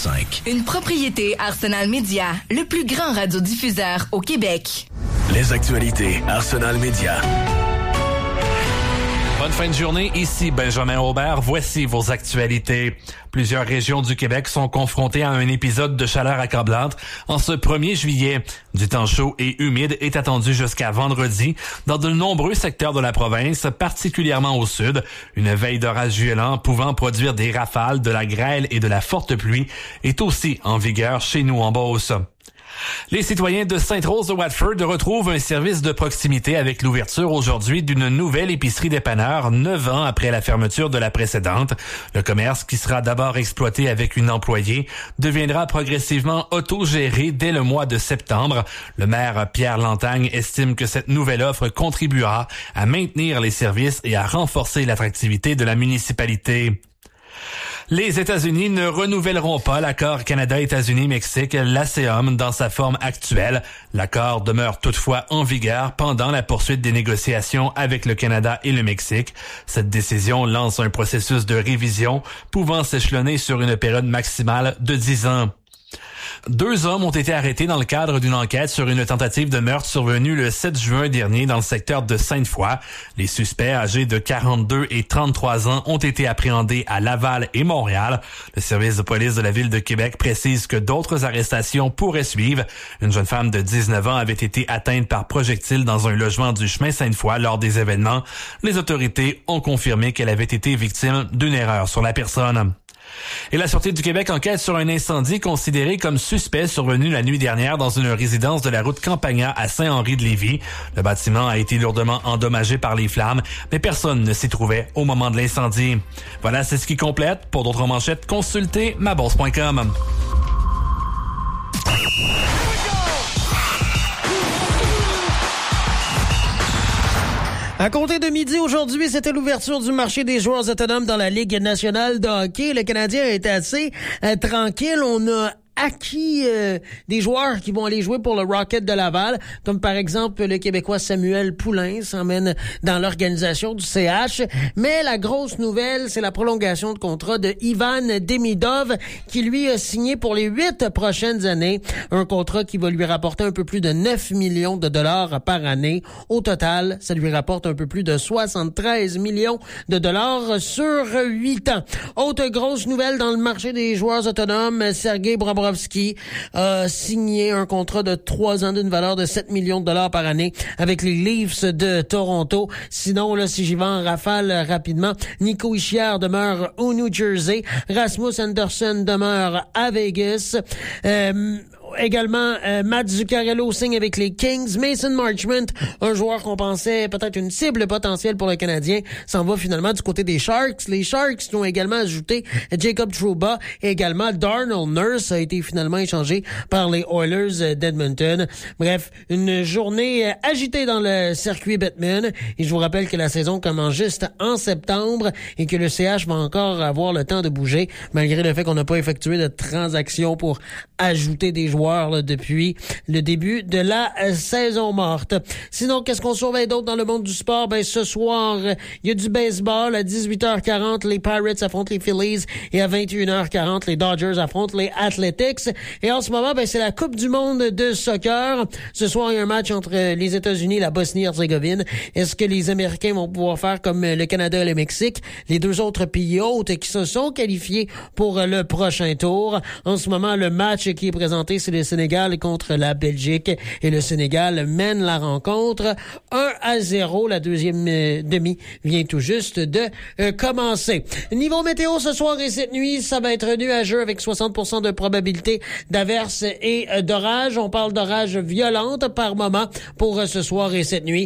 105. Une propriété Arsenal Média, le plus grand radiodiffuseur au Québec. Les actualités Arsenal Média. Bonne fin de journée, ici Benjamin Aubert. Voici vos actualités. Plusieurs régions du Québec sont confrontées à un épisode de chaleur accablante en ce 1er juillet. Du temps chaud et humide est attendu jusqu'à vendredi dans de nombreux secteurs de la province, particulièrement au sud. Une veille d'orage violent pouvant produire des rafales, de la grêle et de la forte pluie est aussi en vigueur chez nous en Beauce. Les citoyens de Sainte-Rose de Watford retrouvent un service de proximité avec l'ouverture aujourd'hui d'une nouvelle épicerie dépanneur 9 ans après la fermeture de la précédente. Le commerce, qui sera d'abord exploité avec une employée, deviendra progressivement autogéré dès le mois de septembre. Le maire Pierre Lantagne estime que cette nouvelle offre contribuera à maintenir les services et à renforcer l'attractivité de la municipalité. Les États-Unis ne renouvelleront pas l'accord Canada-États-Unis-Mexique, l'ASEAN, dans sa forme actuelle. L'accord demeure toutefois en vigueur pendant la poursuite des négociations avec le Canada et le Mexique. Cette décision lance un processus de révision pouvant s'échelonner sur une période maximale de 10 ans. 2 hommes ont été arrêtés dans le cadre d'une enquête sur une tentative de meurtre survenue le 7 juin dernier dans le secteur de Sainte-Foy. Les suspects, âgés de 42 et 33 ans, ont été appréhendés à Laval et Montréal. Le service de police de la ville de Québec précise que d'autres arrestations pourraient suivre. Une jeune femme de 19 ans avait été atteinte par projectile dans un logement du chemin Sainte-Foy lors des événements. Les autorités ont confirmé qu'elle avait été victime d'une erreur sur la personne. Et la Sûreté du Québec enquête sur un incendie considéré comme suspect survenu la nuit dernière dans une résidence de la route Campagna à Saint-Henri-de-Lévis. Le bâtiment a été lourdement endommagé par les flammes, mais personne ne s'y trouvait au moment de l'incendie. Voilà, c'est ce qui complète. Pour d'autres manchettes, consultez mabourse.com. À compter de midi aujourd'hui, c'était l'ouverture du marché des joueurs autonomes dans la Ligue nationale de hockey. Le Canadien a été assez tranquille. On a acquis des joueurs qui vont aller jouer pour le Rocket de Laval, comme par exemple le Québécois Samuel Poulain s'emmène dans l'organisation du CH. Mais la grosse nouvelle, c'est la prolongation de contrat de Ivan Demidov, qui lui a signé pour les 8 prochaines années. Un contrat qui va lui rapporter un peu plus de 9 millions de dollars par année. Au total, ça lui rapporte un peu plus de 73 millions de dollars sur 8 ans. Autre grosse nouvelle dans le marché des joueurs autonomes, Sergei Bobrovsky a signé un contrat de 3 ans d'une valeur de 7 millions de dollars par année avec les Leafs de Toronto. Sinon, là, si j'y vais en rafale rapidement, Nico Hischier demeure au New Jersey. Rasmus Andersson demeure à Vegas. Également, Matt Zuccarello signe avec les Kings. Mason Marchment, un joueur qu'on pensait peut-être une cible potentielle pour le Canadien, s'en va finalement du côté des Sharks. Les Sharks ont également ajouté Jacob Trouba et également Darnell Nurse a été finalement échangé par les Oilers d'Edmonton. Bref, une journée agitée dans le circuit Bettman. Et je vous rappelle que la saison commence juste en septembre et que le CH va encore avoir le temps de bouger, malgré le fait qu'on n'a pas effectué de transactions pour ajouter des joueurs là, depuis le début de la saison morte. Sinon, qu'est-ce qu'on surveille d'autre dans le monde du sport? Ben, ce soir, il y a du baseball. À 18h40, les Pirates affrontent les Phillies et à 21h40, les Dodgers affrontent les Athletics. Et en ce moment, ben, c'est la Coupe du monde de soccer. Ce soir, il y a un match entre les États-Unis et la Bosnie-Herzégovine. Est-ce que les Américains vont pouvoir faire comme le Canada et le Mexique, les deux autres pays hôtes qui se sont qualifiés pour le prochain tour? En ce moment, le match qui est présenté, c'est le Sénégal contre la Belgique et le Sénégal mène la rencontre 1-0. La deuxième demi vient tout juste de commencer. Niveau météo ce soir et cette nuit, ça va être nuageux avec 60% de probabilité d'averses et d'orages. On parle d'orages violentes par moment pour ce soir et cette nuit.